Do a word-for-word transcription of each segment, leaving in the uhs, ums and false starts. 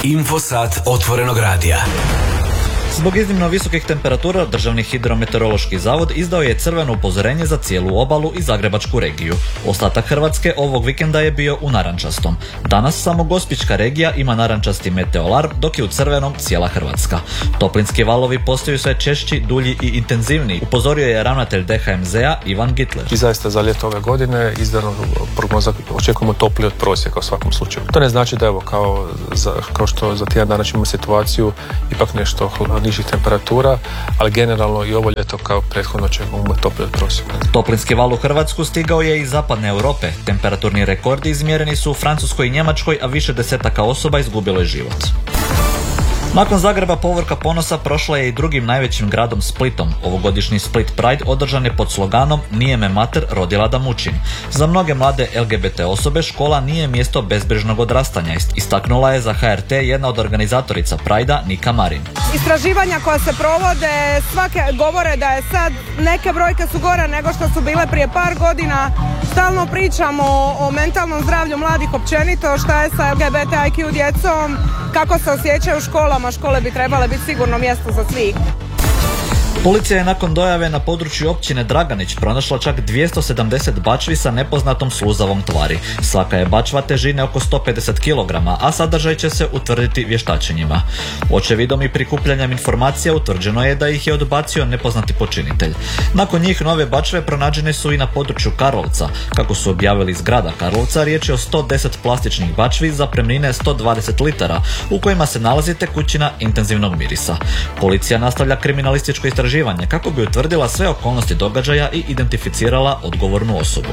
Infosat otvorenog radija. Zbog iznimno visokih temperatura, Državni hidrometeorološki zavod izdao je crveno upozorenje za cijelu obalu i zagrebačku regiju. Ostatak Hrvatske ovog vikenda je bio u narančastom. Danas samo Gospićka regija ima narančasti meteoalarm, dok je u crvenom cijela Hrvatska. Toplinski valovi postaju sve češći, dulji i intenzivniji, upozorio je ravnatelj D H M Z-a Ivan Gitler. I zaista za ljeto ove godine izdano prognoza očekujemo toplije od prosjeka u svakom slučaju. To ne znači da evo kao, za, kao što za tjedan dana ćemo situaciju ipak nešto nižih temperatura, ali generalno i ovo ljeto kao prethodno ćemo imati toplije od prosjeka. Toplinski val u Hrvatsku stigao je iz zapadne Europe. Temperaturni rekordi izmjereni su u Francuskoj i Njemačkoj, a više desetaka osoba izgubilo je život. Nakon Zagreba povorka ponosa prošla je i drugim najvećim gradom Splitom. Ovogodišnji Split Pride održan je pod sloganom "Nije me mater rodila da mučim". Za mnoge mlade L G B T osobe škola nije mjesto bezbrižnog odrastanja, istaknula je za H R T jedna od organizatorica Pride-a, Nika Marin. Istraživanja koja se provode svake govore da je sad neke brojke su gore nego što su bile prije par godina. Stalno pričamo o, o mentalnom zdravlju mladih općenito, šta je sa L G B T I Q djecom, kako se osjećaju u školama. Škole bi trebale biti sigurno mjesto za svih. Policija je nakon dojave na području općine Draganić pronašla čak dvjesto sedamdeset bačvi sa nepoznatom sluzavom tvari. Svaka je bačva težine oko sto pedeset kilograma, a sadržaj će se utvrditi vještačenjima. Očevidom i prikupljanjem informacija utvrđeno je da ih je odbacio nepoznati počinitelj. Nakon njih nove bačve pronađene su i na području Karlovca. Kako su objavili iz grada Karlovca, riječ je o sto deset plastičnih bačvi zapremnine sto dvadeset litara, u kojima se nalazi tekućina intenzivnog mirisa. Policija nastavlja kriminalističko istraživanje kako bi utvrdila sve okolnosti događaja i identificirala odgovornu osobu.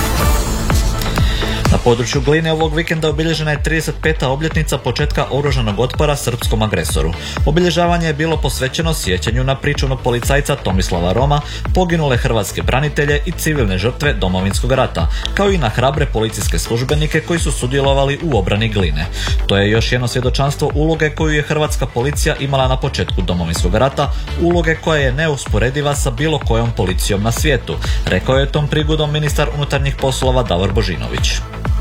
Na području Gline ovog vikenda obilježena je trideset peta obljetnica početka oružanog otpora srpskom agresoru. Obilježavanje je bilo posvećeno sjećanju na pričuvnog policajca Tomislava Roma, poginule hrvatske branitelje i civilne žrtve Domovinskog rata, kao i na hrabre policijske službenike koji su sudjelovali u obrani Gline. To je još jedno svjedočanstvo uloge koju je hrvatska policija imala na početku Domovinskog rata, uloge koja je neusporediva sa bilo kojom policijom na svijetu, rekao je tom prigodom ministar unutarnjih poslova Davor Božinović.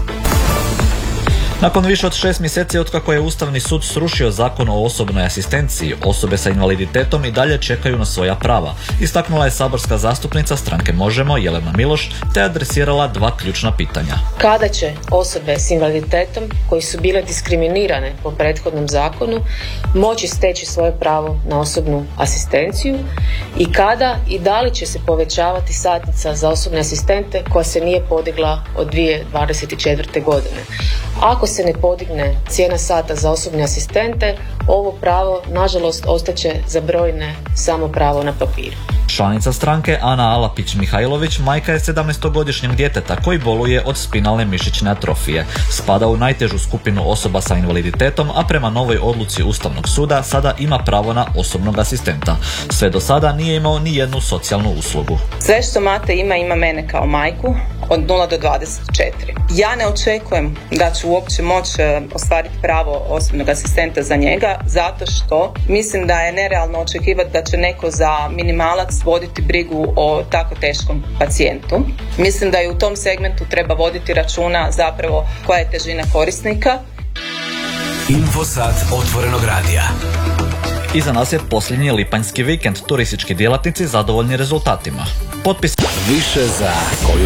Nakon više od šest mjeseci otkako je Ustavni sud srušio zakon o osobnoj asistenciji, osobe sa invaliditetom i dalje čekaju na svoja prava, istaknula je saborska zastupnica stranke Možemo, Jelena Miloš, te adresirala dva ključna pitanja. Kada će osobe s invaliditetom, koji su bile diskriminirane po prethodnom zakonu, moći steći svoje pravo na osobnu asistenciju i kada i da li će se povećavati satnica za osobne asistente koja se nije podigla od dvije tisuće dvadeset četvrte. godine. Ako se ne podigne cijena sata za osobne asistente, ovo pravo, nažalost, ostaće za brojne samo pravo na papiru. Članica stranke Ana Alapić-Mihajlović majka je sedamnaestogodišnjeg djeteta koji boluje od spinalne mišićne atrofije. Spada u najtežu skupinu osoba sa invaliditetom, a prema novoj odluci Ustavnog suda sada ima pravo na osobnog asistenta. Sve do sada nije imao ni jednu socijalnu uslugu. Sve što Mate ima, ima mene kao majku od nula do dvadeset četiri. Ja ne očekujem da ću uopće moći ostvariti pravo osobnog asistenta za njega, zato što mislim da je nerealno očekivati da će neko za minimalac voditi brigu o tako teškom pacijentu. Mislim da i u tom segmentu treba voditi računa zapravo koja je težina korisnika. Infosat otvorenog radija. Iza nas je posljednji lipanjski vikend. Turistički djelatnici zadovoljni rezultatima. Potpis. Više za koju